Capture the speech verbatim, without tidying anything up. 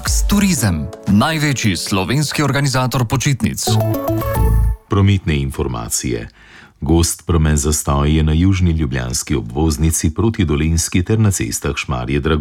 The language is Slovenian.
Max Turizem, največji slovenski organizator počitnic. Prometne informacije. Gost promet zastoj je na južni ljubljanski obvoznici proti Dolenjski ter na cestah Šmarje-Dragonja.